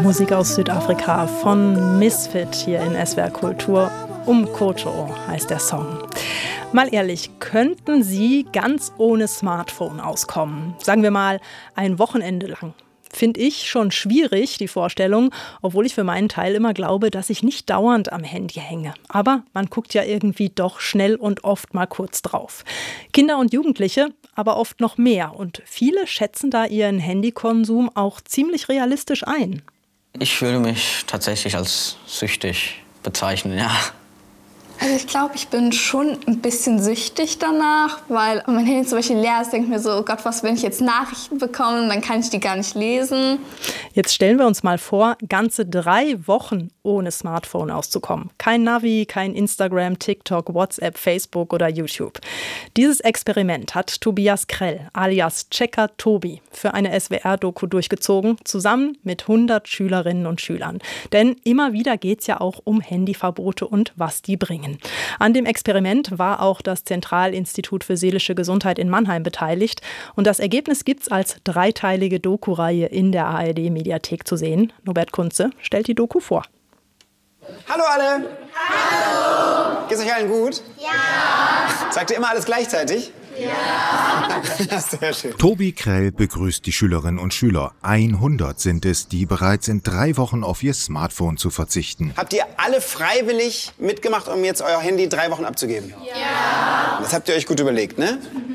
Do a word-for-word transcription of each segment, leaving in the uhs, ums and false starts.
Musik aus Südafrika von Misfit hier in S W R Kultur. Umkoto heißt der Song. Mal ehrlich, könnten Sie ganz ohne Smartphone auskommen? Sagen wir mal ein Wochenende lang. Finde ich schon schwierig, die Vorstellung, obwohl ich für meinen Teil immer glaube, dass ich nicht dauernd am Handy hänge. Aber man guckt ja irgendwie doch schnell und oft mal kurz drauf. Kinder und Jugendliche aber oft noch mehr. Und viele schätzen da ihren Handykonsum auch ziemlich realistisch ein. Ich würde mich tatsächlich als süchtig bezeichnen, ja. Also ich glaube, ich bin schon ein bisschen süchtig danach, weil mein Handy zum Beispiel leer ist, denke ich mir so, oh Gott, was, wenn ich jetzt Nachrichten bekomme, dann kann ich die gar nicht lesen. Jetzt stellen wir uns mal vor, ganze drei Wochen ohne Smartphone auszukommen. Kein Navi, kein Instagram, TikTok, WhatsApp, Facebook oder YouTube. Dieses Experiment hat Tobias Krell alias Checker Tobi für eine S W R-Doku durchgezogen, zusammen mit hundert Schülerinnen und Schülern. Denn immer wieder geht es ja auch um Handyverbote und was die bringen. An dem Experiment war auch das Zentralinstitut für seelische Gesundheit in Mannheim beteiligt. Und das Ergebnis gibt es als dreiteilige Doku-Reihe in der A R D-Mediathek zu sehen. Norbert Kunze stellt die Doku vor. Hallo alle! Hallo! Geht's euch allen gut? Ja! Sagt ihr immer alles gleichzeitig? Ja! Sehr schön. Tobi Krell begrüßt die Schülerinnen und Schüler. hundert sind es, die bereit sind, drei Wochen auf ihr Smartphone zu verzichten. Habt ihr alle freiwillig mitgemacht, um jetzt euer Handy drei Wochen abzugeben? Ja! Das habt ihr euch gut überlegt, ne?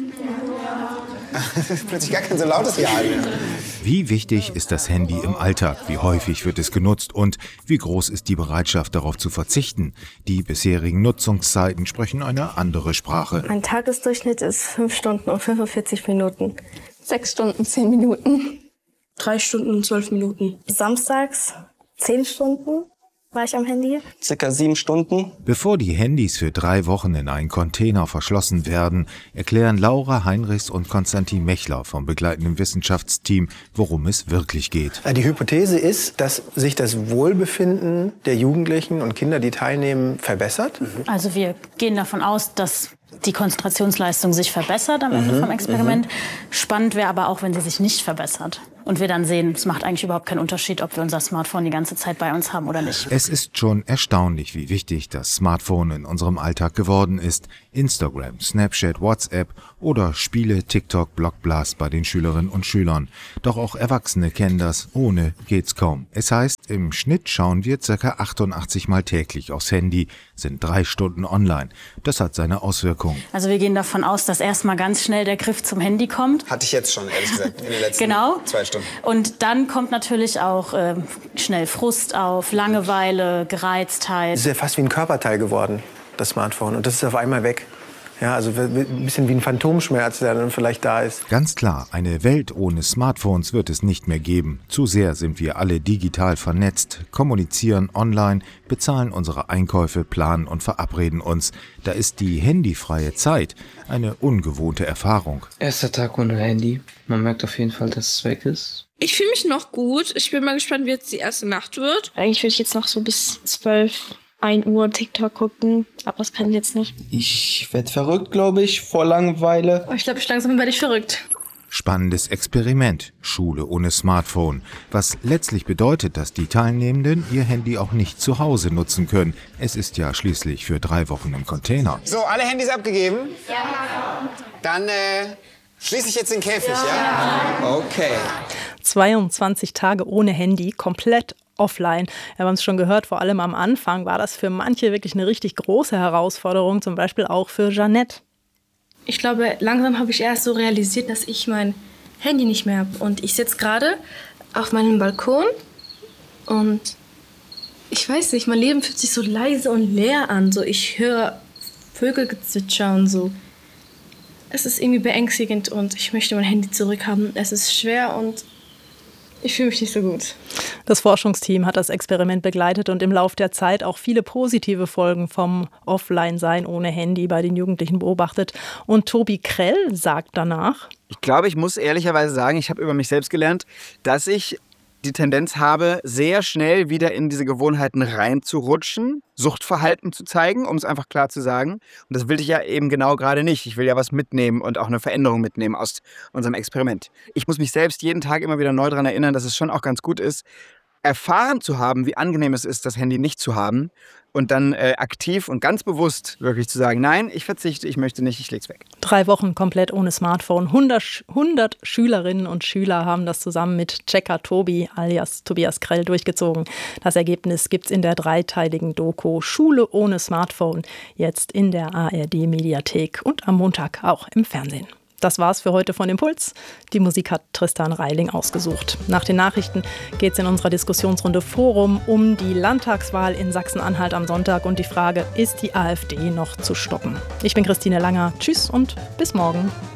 Das ist plötzlich gar kein so lautes Ja mehr. Wie wichtig ist das Handy im Alltag? Wie häufig wird es genutzt? Und wie groß ist die Bereitschaft, darauf zu verzichten? Die bisherigen Nutzungszeiten sprechen eine andere Sprache. Mein Tagesdurchschnitt ist fünf Stunden und fünfundvierzig Minuten. Sechs Stunden, zehn Minuten. Drei Stunden und zwölf Minuten. Samstags zehn Stunden war ich am Handy. Circa sieben Stunden. Bevor die Handys für drei Wochen in einen Container verschlossen werden, erklären Laura Heinrichs und Konstantin Mechler vom begleitenden Wissenschaftsteam, worum es wirklich geht. Die Hypothese ist, dass sich das Wohlbefinden der Jugendlichen und Kinder, die teilnehmen, verbessert. Also wir gehen davon aus, dass die Konzentrationsleistung sich verbessert am Ende Mhm, vom Experiment. mhm. Spannend wäre aber auch, wenn sie sich nicht verbessert. Und wir dann sehen, es macht eigentlich überhaupt keinen Unterschied, ob wir unser Smartphone die ganze Zeit bei uns haben oder nicht. Es ist schon erstaunlich, wie wichtig das Smartphone in unserem Alltag geworden ist. Instagram, Snapchat, WhatsApp oder Spiele, TikTok, Blockblast bei den Schülerinnen und Schülern. Doch auch Erwachsene kennen das, ohne geht's kaum. Es heißt, im Schnitt schauen wir ca. achtundachtzig Mal täglich aufs Handy, sind drei Stunden online. Das hat seine Auswirkungen. Also wir gehen davon aus, dass erstmal ganz schnell der Griff zum Handy kommt. Hatte ich jetzt schon, ehrlich gesagt, in den letzten Genau. zwei Stunden. Und dann kommt natürlich auch äh, schnell Frust auf, Langeweile, Gereiztheit. Es ist ja fast wie ein Körperteil geworden, das Smartphone. Und das ist auf einmal weg. Ja, also ein bisschen wie ein Phantomschmerz, der dann vielleicht da ist. Ganz klar, eine Welt ohne Smartphones wird es nicht mehr geben. Zu sehr sind wir alle digital vernetzt, kommunizieren online, bezahlen unsere Einkäufe, planen und verabreden uns. Da ist die handyfreie Zeit eine ungewohnte Erfahrung. Erster Tag ohne Handy. Man merkt auf jeden Fall, dass es weg ist. Ich fühle mich noch gut. Ich bin mal gespannt, wie jetzt die erste Nacht wird. Eigentlich würde ich jetzt noch so bis zwölf, ein Uhr TikTok gucken, aber das kann ich jetzt nicht. Ich werde verrückt, glaube ich, vor Langeweile. Oh, ich glaube, langsam werde ich verrückt. Spannendes Experiment, Schule ohne Smartphone, was letztlich bedeutet, dass die Teilnehmenden ihr Handy auch nicht zu Hause nutzen können. Es ist ja schließlich für drei Wochen im Container. So, alle Handys abgegeben? Ja. Dann äh, schließe ich jetzt den Käfig, ja? ja? Okay. zweiundzwanzig Tage ohne Handy, komplett offline. Wir haben es schon gehört, vor allem am Anfang war das für manche wirklich eine richtig große Herausforderung, zum Beispiel auch für Jeanette. Ich glaube, langsam habe ich erst so realisiert, dass ich mein Handy nicht mehr habe. Und ich sitze gerade auf meinem Balkon und ich weiß nicht, mein Leben fühlt sich so leise und leer an. So, ich höre Vögelgezwitscher und so. Es ist irgendwie beängstigend und ich möchte mein Handy zurückhaben. Es ist schwer und ich fühle mich nicht so gut. Das Forschungsteam hat das Experiment begleitet und im Lauf der Zeit auch viele positive Folgen vom Offline-Sein ohne Handy bei den Jugendlichen beobachtet. Und Tobi Krell sagt danach: Ich glaube, ich muss ehrlicherweise sagen, ich habe über mich selbst gelernt, dass ich die Tendenz habe, sehr schnell wieder in diese Gewohnheiten reinzurutschen, Suchtverhalten zu zeigen, um es einfach klar zu sagen. Und das will ich ja eben genau gerade nicht. Ich will ja was mitnehmen und auch eine Veränderung mitnehmen aus unserem Experiment. Ich muss mich selbst jeden Tag immer wieder neu daran erinnern, dass es schon auch ganz gut ist, erfahren zu haben, wie angenehm es ist, das Handy nicht zu haben und dann äh, aktiv und ganz bewusst wirklich zu sagen, nein, ich verzichte, ich möchte nicht, ich leg's weg. Drei Wochen komplett ohne Smartphone. hundert, hundert Schülerinnen und Schüler haben das zusammen mit Checker Tobi alias Tobias Krell durchgezogen. Das Ergebnis gibt's in der dreiteiligen Doku Schule ohne Smartphone, jetzt in der A R D-Mediathek und am Montag auch im Fernsehen. Das war's für heute von Impuls. Die Musik hat Tristan Reiling ausgesucht. Nach den Nachrichten geht es in unserer Diskussionsrunde Forum um die Landtagswahl in Sachsen-Anhalt am Sonntag und die Frage, ist die AfD noch zu stoppen? Ich bin Christine Langer. Tschüss und bis morgen.